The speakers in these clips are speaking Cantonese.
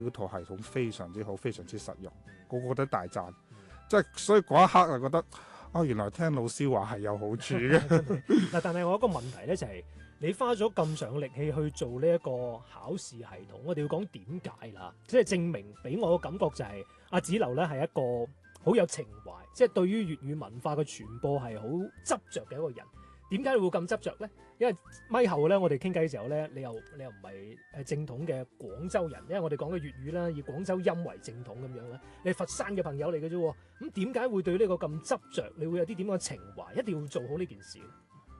呢套系統非常之好，非常之實用，個個都大讚。即係所以嗰一刻就覺得原來聽老師話係有好處嘅。 嗱，但係我有一個問題咧就係、你花咗咁上力氣去做呢一個考試系統，我哋要講點解啦？即係證明俾我嘅感覺就係阿子流咧係一個好有情懷，即係對於粵語文化嘅傳播係好執着嘅一個人。點解會咁執着咧？因為咪後咧，我哋傾偈嘅時候咧，你又唔係正統嘅廣州人，因為我哋講嘅粵語啦，以廣州音為正統咁樣咧。你係佛山嘅朋友嚟嘅啫，咁點解會對呢個咁執着？你會有啲點樣嘅情懷，一定要做好呢件事咧？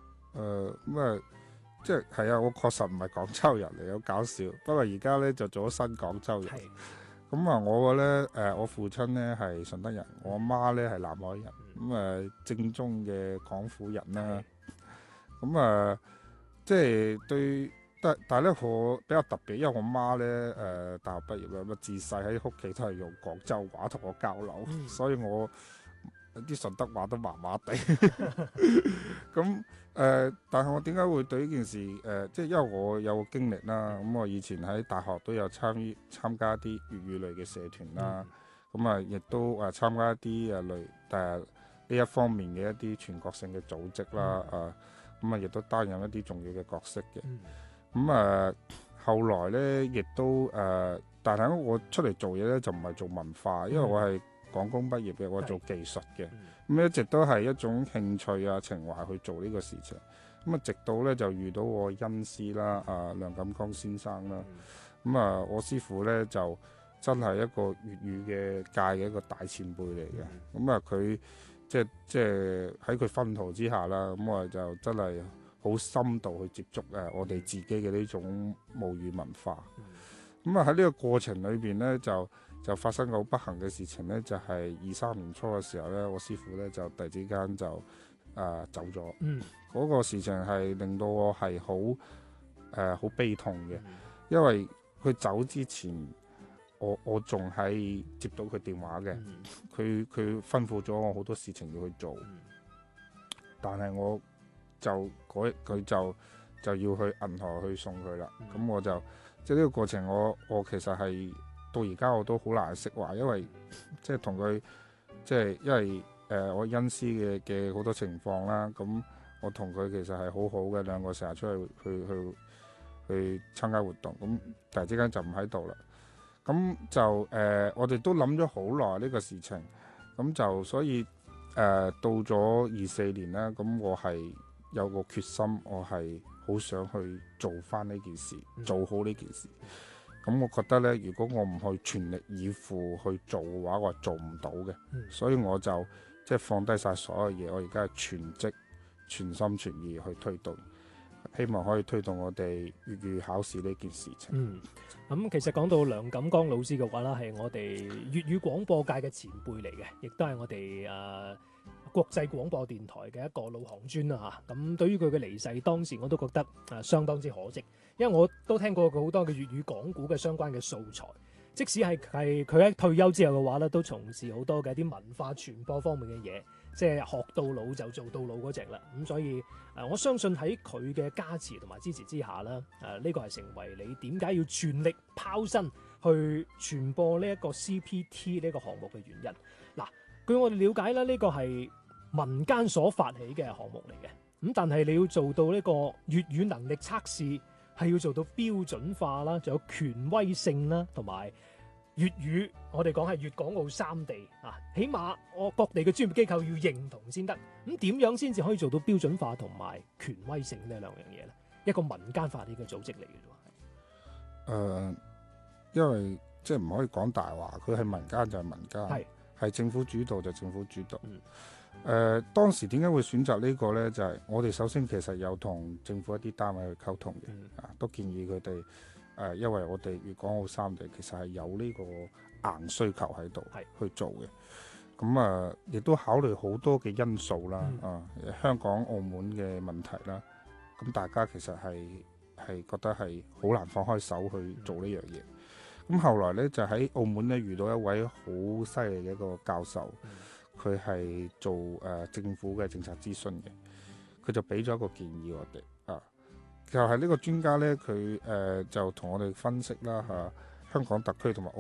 即係啊！我確實唔係廣州人嚟，好搞笑。不過而家咧就做咗新廣州人。咁啊，我咧我父親咧係順德人，我媽咧係南海人。咁正宗嘅廣府人啦。咁即係對，但係咧我比較特別，因為我媽咧大學畢業啦，咁自細喺屋企都係用廣州話同我交流，所以我啲順德話都麻麻地。咁但係我點解會對呢件事即係因為我有個經歷啦。咁我以前喺大學都有參加啲粵語類嘅社團啦。咁亦都參加一啲呢一方面嘅一啲全國性嘅組織啦。咁亦都擔任一啲重要嘅角色嘅。咁後來咧亦都但係我出嚟做嘢咧就唔係做文化，因為我係廣工畢業嘅，我做技術嘅。咁一直都係一種興趣啊情懷去做呢個事情。咁直到咧就遇到我恩師啦，梁錦江先生啦。咁我師傅咧就真係一個粵語嘅界嘅一個大前輩嚟嘅。咁佢即係喺佢薰陶之下啦，咁我就真係好深度去接觸我哋自己嘅呢種母語文化。咁喺呢個過程裏邊咧就發生個好不幸嘅事情咧，就係23年初嘅時候咧，我師傅咧就突然之間就走咗。嗰個事情係令到我係好悲痛嘅。因為佢走之前，我仲係接到佢電話嘅。佢吩咐咗我好多事情要去做。但係我佢就要去銀河去送佢啦。咁我就即係呢個過程我其實係到而家我都好難釋懷，因為即係同佢即係因為我恩師嘅好多情況啦。咁我同佢其實係好好嘅，兩個成日出去參加活動。咁突然之間就唔喺度啦。咁就我哋都諗咗好耐呢個事情。咁就所以到咗24年啦，咁我係有個決心，我係好想去做翻呢件事，做好呢件事。咁我覺得呢，如果我唔去全力以赴去做嘅話，我係做唔到嘅。所以我就即係放低晒所有嘢，我而家係全職全心全意去推動，希望可以推動我哋粵語考試呢件事情。 咁其實講到梁錦江老師嘅話啦，係我哋粵語廣播界嘅前輩嚟嘅，亦都係我哋國際廣播電台嘅一個老行尊啦嚇。咁對於佢嘅離世，當時我都覺得相當之可惜，因為我都聽過佢好多嘅粵語講古嘅相關嘅素材。即使係佢喺退休之後嘅話咧，都從事好多嘅一啲文化傳播方面嘅嘢，即係學到老就做到老嗰隻啦。咁所以我相信喺佢嘅加持同埋支持之下啦，呢個係成為你點解要全力拋身去傳播呢一個 CPT 呢個項目嘅原因。嗱，據我哋了解啦，呢個係民間所發起嘅項目嚟嘅。咁但係你要做到呢個粵語能力測試，係要做到標準化啦，仲有權威性啦，同埋粵語，我哋講係粵港澳三地起碼我各地嘅專業機構要認同先得。咁點樣先至可以做到標準化同埋權威性呢兩樣嘢咧？一個民間發起嘅組織嚟嘅啫。 因為即係唔可以講大話，佢係民間就係民間，係政府主導就政府主導。當時點解會選擇呢個呢？就係我哋首先其實有同政府一啲單位去溝通嘅，都建議佢哋因為我哋粵港澳三地其實係有呢個硬需求喺度去做嘅。咁亦都考慮好多嘅因素啦，香港、澳門嘅問題啦。咁大家其實係覺得係好難放開手去做呢樣嘢。咁後來呢，就喺澳門呢遇到一位好犀利嘅一個教授。佢係做政府嘅政策諮詢嘅，佢就俾咗一個建議我哋就係呢個專家呢，佢就同我哋分析啦香港特區同埋